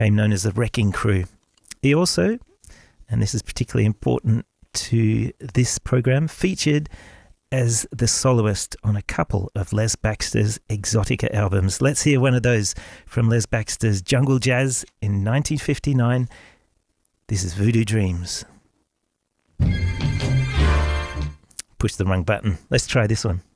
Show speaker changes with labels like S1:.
S1: became known as the Wrecking Crew. He also, and this is particularly important to this program, featured as the soloist on a couple of Les Baxter's Exotica albums. Let's hear one of those from Les Baxter's Jungle Jazz in 1959. This is Voodoo Dreams. Push the wrong button. Let's try this one.